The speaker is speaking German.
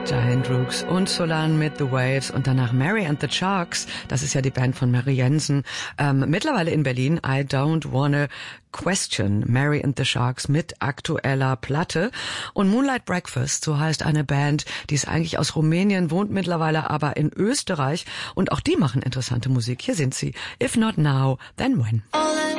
Giant Rooks und Solan mit The Waves und danach Mary and the Sharks, das ist ja die Band von Mary Jensen, mittlerweile in Berlin, I Don't Wanna Question, Mary and the Sharks mit aktueller Platte. Und Moonlight Breakfast, so heißt eine Band, die ist eigentlich aus Rumänien, wohnt mittlerweile aber in Österreich und auch die machen interessante Musik. Hier sind sie, If Not Now, Then When.